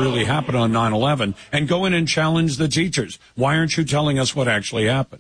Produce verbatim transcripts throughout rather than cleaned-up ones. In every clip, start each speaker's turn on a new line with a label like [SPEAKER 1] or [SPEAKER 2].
[SPEAKER 1] really happened on nine eleven and go in and challenge the teachers. Why aren't you telling us what actually happened?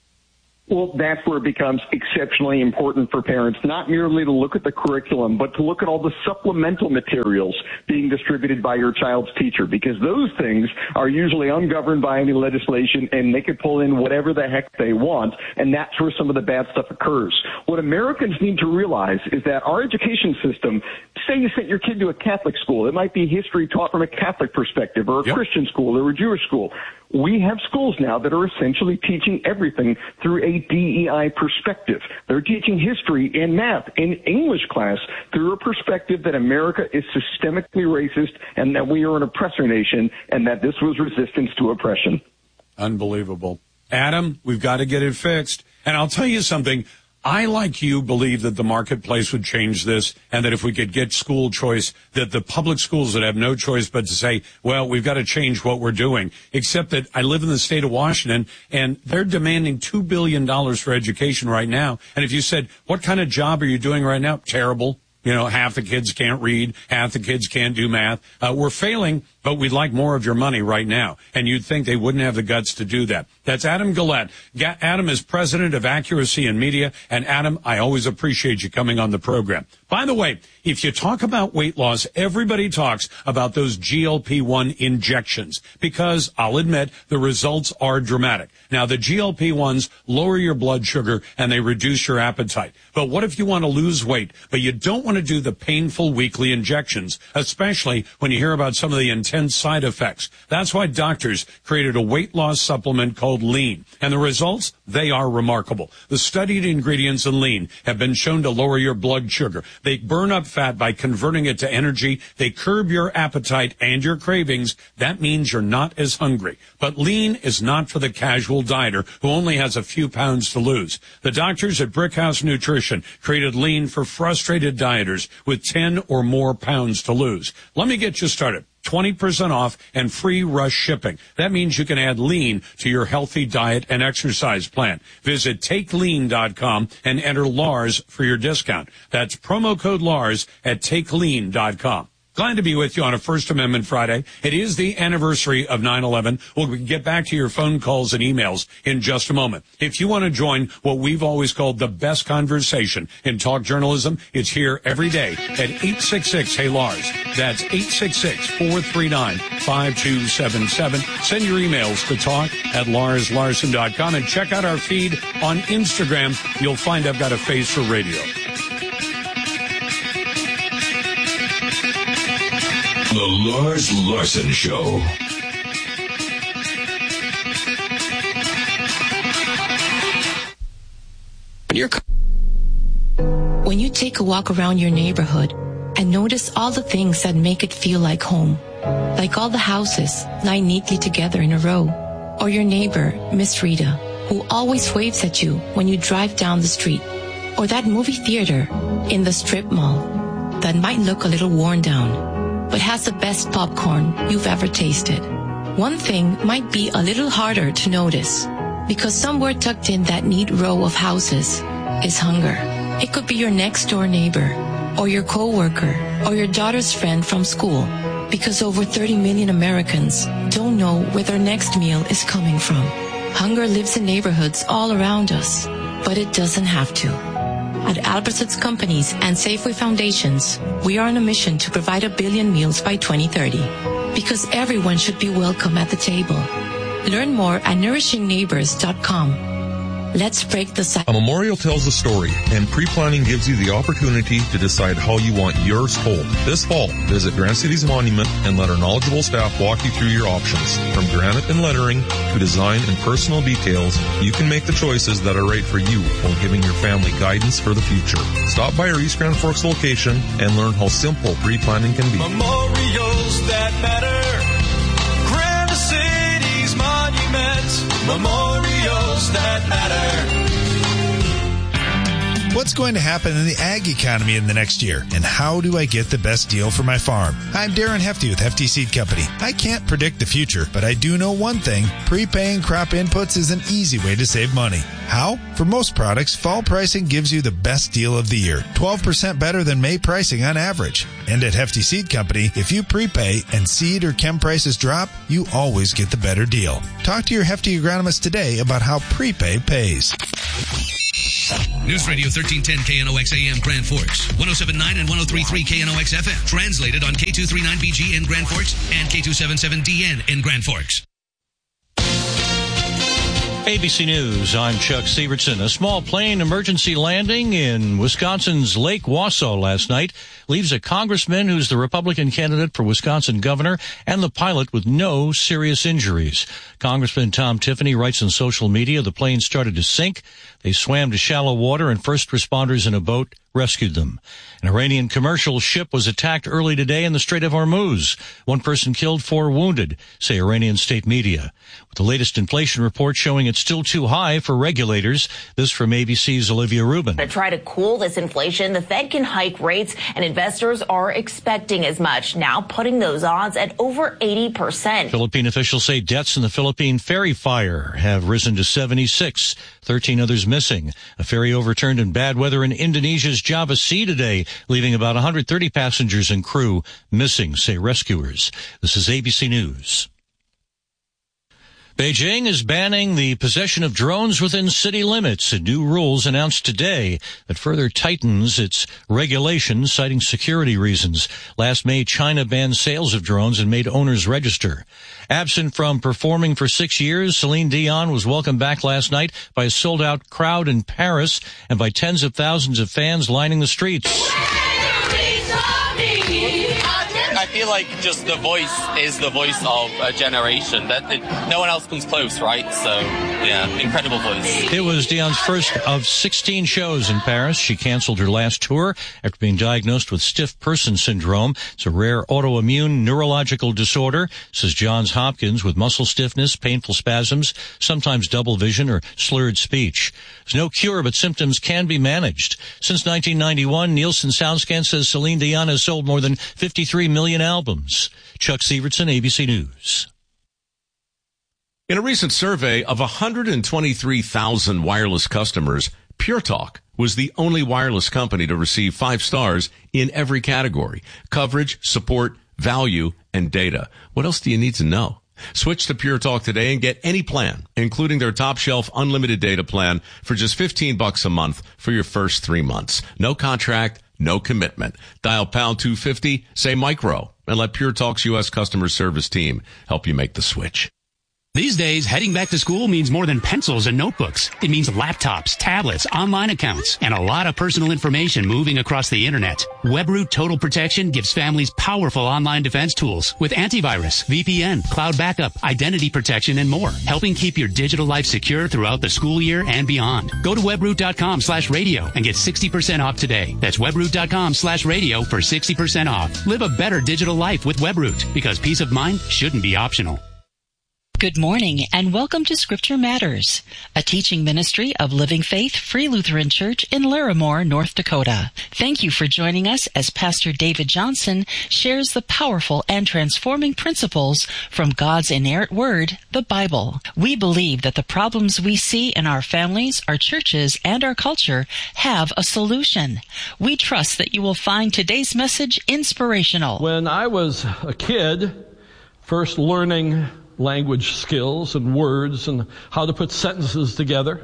[SPEAKER 2] Well, that's where it becomes exceptionally important for parents, not merely to look at the curriculum, but to look at all the supplemental materials being distributed by your child's teacher, because those things are usually ungoverned by any legislation, and they could pull in whatever the heck they want, and that's where some of the bad stuff occurs. What Americans need to realize is that our education system, say you sent your kid to a Catholic school, it might be history taught from a Catholic perspective, or a yep. Christian school, or a Jewish school. We have schools now that are essentially teaching everything through a D E I perspective. They're teaching history and math in English class through a perspective that America is systemically racist and that we are an oppressor nation and that this was resistance to oppression.
[SPEAKER 1] Unbelievable. Adam, we've got to get it fixed. And I'll tell you something. I, like you, believe that the marketplace would change this and that if we could get school choice, that the public schools would have no choice but to say, well, we've got to change what we're doing. Except that I live in the state of Washington, and they're demanding two billion dollars for education right now. And if you said, what kind of job are you doing right now? Terrible. You know, half the kids can't read, half the kids can't do math. Uh, we're failing, but we'd like more of your money right now. And you'd think they wouldn't have the guts to do that. That's Adam Gullette. Ga- Adam is president of Accuracy in Media. And Adam, I always appreciate you coming on the program. By the way, if you talk about weight loss, everybody talks about those G L P one injections because I'll admit the results are dramatic. Now, the G L P ones lower your blood sugar and they reduce your appetite. But what if you want to lose weight, but you don't want to do the painful weekly injections, especially when you hear about some of the intense side effects? That's why doctors created a weight loss supplement called Lean. And the results, they are remarkable. The studied ingredients in Lean have been shown to lower your blood sugar. They burn up fat by converting it to energy. They curb your appetite and your cravings. That means you're not as hungry. But Lean is not for the casual dieter who only has a few pounds to lose. The doctors at Brickhouse Nutrition created Lean for frustrated dieters with ten or more pounds to lose. Let me get you started. twenty percent off and free rush shipping. That means you can add Lean to your healthy diet and exercise plan. Visit take lean dot com and enter Lars for your discount. That's promo code Lars at take lean dot com. Glad to be with you on a First Amendment Friday. It is the anniversary of nine eleven. We'll get back to your phone calls and emails in just a moment. If you want to join what we've always called the best conversation in talk journalism, it's here every day at eight six six, hey Lars. That's eight six six, four three nine, five two seven seven. Send your emails to talk at lars larson dot com and check out our feed on Instagram. You'll find I've got a face for radio.
[SPEAKER 3] The Lars Larson Show.
[SPEAKER 4] When you take a walk around your neighborhood and notice all the things that make it feel like home, like all the houses lying neatly together in a row, or your neighbor, Miss Rita, who always waves at you when you drive down the street, or that movie theater in the strip mall that might look a little worn down, but has the best popcorn you've ever tasted. One thing might be a little harder to notice, because somewhere tucked in that neat row of houses is hunger. It could be your next door neighbor, or your coworker, or your daughter's friend from school, because over thirty million Americans don't know where their next meal is coming from. Hunger lives in neighborhoods all around us, but it doesn't have to. At Albertsons Companies and Safeway Foundations, we are on a mission to provide a billion meals by twenty thirty, because everyone should be welcome at the table. Learn more at nourishing neighbors dot com. Let's break the cycle.
[SPEAKER 5] A memorial tells a story, and pre-planning gives you the opportunity to decide how you want yours told. This fall, visit Grand City's Monument and let our knowledgeable staff walk you through your options. From granite and lettering to design and personal details, you can make the choices that are right for you while giving your family guidance for the future. Stop by our East Grand Forks location and learn how simple pre-planning can be.
[SPEAKER 6] Memorials that matter. Grand City's Monument. Memorials that matter.
[SPEAKER 7] What's going to happen in the ag economy in the next year? And how do I get the best deal for my farm? I'm Darren Hefty with Hefty Seed Company. I can't predict the future, but I do know one thing. Prepaying crop inputs is an easy way to save money. How? For most products, fall pricing gives you the best deal of the year. twelve percent better than May pricing on average. And at Hefty Seed Company, if you prepay and seed or chem prices drop, you always get the better deal. Talk to your Hefty agronomist today about how prepay pays.
[SPEAKER 8] News Radio thirteen ten K N O X A M Grand Forks, one oh seven point nine and one oh three point three K N O X F M. Translated on K two thirty-nine B G in Grand Forks and K two seventy-seven D N in Grand Forks.
[SPEAKER 9] A B C News, I'm Chuck Severson. A small plane emergency landing in Wisconsin's Lake Wausau last night leaves a congressman who's the Republican candidate for Wisconsin governor and the pilot with no serious injuries. Congressman Tom Tiffany writes on social media the plane started to sink. They swam to shallow water and first responders in a boat rescued them. An Iranian commercial ship was attacked early today in the Strait of Hormuz. One person killed, four wounded, say Iranian state media. With the latest inflation report showing it's still too high for regulators. This from A B C's Olivia Rubin.
[SPEAKER 10] To try to cool this inflation, the Fed can hike rates, and investors are expecting as much, now putting those odds at over eighty percent.
[SPEAKER 9] Philippine officials say deaths in the Philippine ferry fire have risen to seventy-six, thirteen others missing. A ferry overturned in bad weather in Indonesia's Java Sea today, leaving about one hundred thirty passengers and crew missing, say rescuers. This is A B C News. Beijing is banning the possession of drones within city limits. A new rules announced today that further tightens its regulations, citing security reasons. Last May, China banned sales of drones and made owners register. Absent from performing for six years, Celine Dion was welcomed back last night by a sold-out crowd in Paris and by tens of thousands of fans lining the streets.
[SPEAKER 11] I feel like just the voice is the voice of a generation. That it, no one else comes close, right? So, yeah, incredible voice.
[SPEAKER 9] It was Dion's first of sixteen shows in Paris. She canceled her last tour after being diagnosed with stiff person syndrome. It's a rare autoimmune neurological disorder, says Johns Hopkins, with muscle stiffness, painful spasms, sometimes double vision or slurred speech. There's no cure, but symptoms can be managed. Since nineteen ninety-one, Nielsen SoundScan says Celine Dion has sold more than fifty-three million albums. Chuck Severson, A B C News.
[SPEAKER 12] In a recent survey of one hundred twenty-three thousand wireless customers, Pure Talk was the only wireless company to receive five stars in every category: coverage, support, value, and data. What else do you need to know? Switch to Pure Talk today and get any plan, including their top shelf unlimited data plan, for just fifteen bucks a month for your first three months. No contract, no commitment. Dial pound two fifty, say micro, and let Pure Talk's U S customer service team help you make the switch.
[SPEAKER 13] These days, heading back to school means more than pencils and notebooks. It means laptops, tablets, online accounts, and a lot of personal information moving across the internet. WebRoot Total Protection gives families powerful online defense tools with antivirus, V P N, cloud backup, identity protection, and more, helping keep your digital life secure throughout the school year and beyond. Go to webroot.com slash radio and get sixty percent off today. That's webroot.com slash radio for sixty percent off. Live a better digital life with WebRoot, because peace of mind shouldn't be optional.
[SPEAKER 14] Good morning and welcome to Scripture Matters, a teaching ministry of Living Faith Free Lutheran Church in Larimore, North Dakota. Thank you for joining us as Pastor David Johnson shares the powerful and transforming principles from God's inerrant word, the Bible. We believe that the problems we see in our families, our churches, and our culture have a solution. We trust that you will find today's message inspirational.
[SPEAKER 15] When I was a kid, first learning language skills and words and how to put sentences together,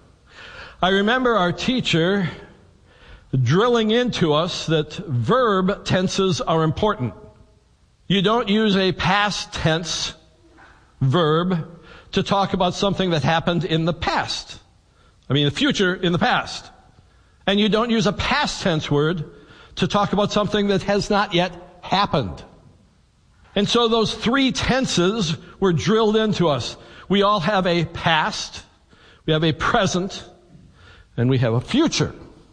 [SPEAKER 15] I remember our teacher drilling into us that verb tenses are important. You don't use a past tense verb to talk about something that happened in the past. I mean, the future in the past. And you don't use a past tense word to talk about something that has not yet happened. And so those three tenses were drilled into us. We all have a past, we have a present, and we have a future.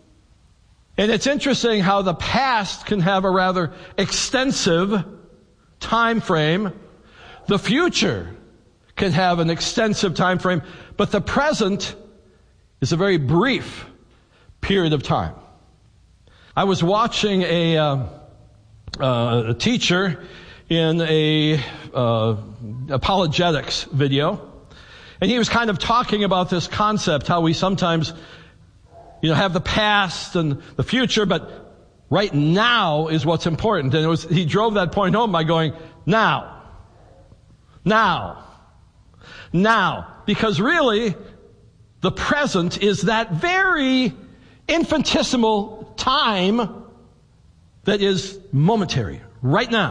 [SPEAKER 15] And it's interesting how the past can have a rather extensive time frame. The future can have an extensive time frame, but the present is a very brief period of time. I was watching a, uh, uh, a teacher in a uh, apologetics video, and he was kind of talking about this concept, how we sometimes, you know, have the past and the future, but right now is what's important. And it was, he drove that point home by going, now, now, now, because really, the present is that very infinitesimal time that is momentary, right now.